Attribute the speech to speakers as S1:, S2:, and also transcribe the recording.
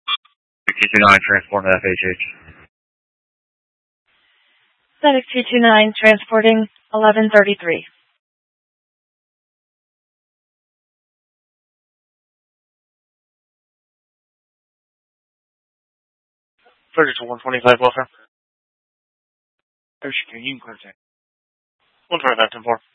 S1: 229 transport to FHH.
S2: FedEx 229 transporting 1133.
S3: FedEx 125 welfare. There's your contact. 125 10-4.